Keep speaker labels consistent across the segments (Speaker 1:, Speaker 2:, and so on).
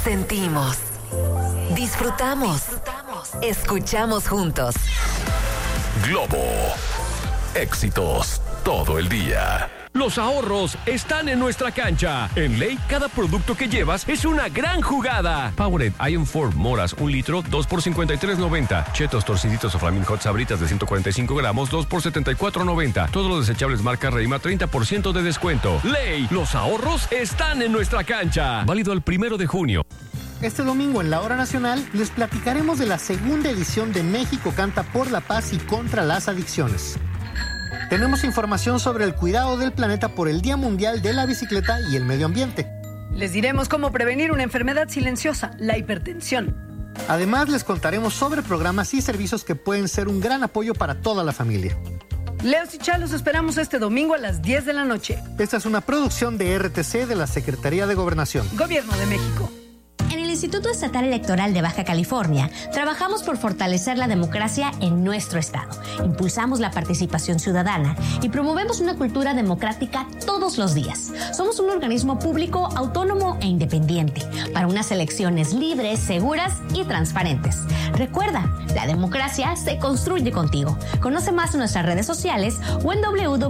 Speaker 1: Sentimos, disfrutamos, escuchamos juntos.
Speaker 2: Globo. Éxitos todo el día.
Speaker 3: Los ahorros están en nuestra cancha. En Ley, cada producto que llevas es una gran jugada. Powerade Iron 4 Moras, 1 litro, 2 por $53.90. Chetos Torciditos o Flaming Hot Sabritas de 145 gramos, 2 por $74.90. Todos los desechables marca Reima, 30% de descuento. Ley, los ahorros están en nuestra cancha. Válido el 1 de junio.
Speaker 4: Este domingo en la Hora Nacional les platicaremos de la segunda edición de México Canta por la Paz y contra las Adicciones. Tenemos información sobre el cuidado del planeta por el Día Mundial de la Bicicleta y el Medio Ambiente.
Speaker 5: Les diremos cómo prevenir una enfermedad silenciosa, la hipertensión.
Speaker 4: Además, les contaremos sobre programas y servicios que pueden ser un gran apoyo para toda la familia.
Speaker 5: Leos y Chá, los esperamos este domingo a las 10 de la noche.
Speaker 4: Esta es una producción de RTC de la Secretaría de Gobernación.
Speaker 5: Gobierno de México.
Speaker 6: En el Instituto Estatal Electoral de Baja California, trabajamos por fortalecer la democracia en nuestro estado. Impulsamos la participación ciudadana y promovemos una cultura democrática todos los días. Somos un organismo público, autónomo e independiente para unas elecciones libres, seguras y transparentes. Recuerda, la democracia se construye contigo. Conoce más en nuestras redes sociales o en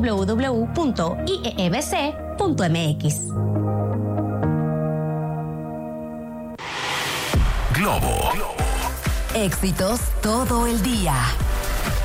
Speaker 6: www.iebc.mx.
Speaker 2: Globo.
Speaker 1: Éxitos todo el día.